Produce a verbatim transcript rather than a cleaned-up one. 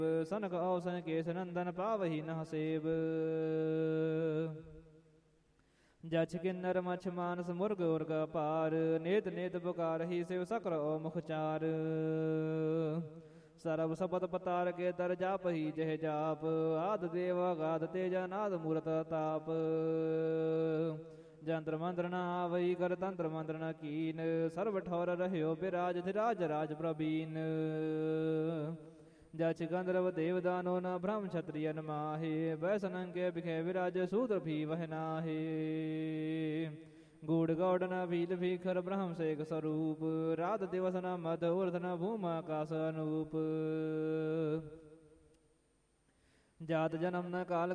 सनक औसन केश नंदन पावही नह सेब। जछ किन्नर मछ मानस मुर्ग उर्ग पार नेत नेत पुकार ही शिव सक्र ओ मुखचार। सरब सपत पतार के तर जाप ही जह जाप आद देव गाद तेजा नाद मूरत ताप। जंत्र मंत्र न आवई कर तंत्र मंत्र न कीन सर्व ठौर रह्यो बिराज धिराज राज प्रवीण। जछ गंधर्व देव दानो न ब्रह्म क्षत्रियन माहे वैसनं के बिखे विराज सूत्र भी वह नाहे। गूढ़ गौड़ न भील भीखर ब्रह्म सेक स्वरूप रात दिवस न मध ऊर्ध न भूम आकाश अनूप। जात जन्म न काल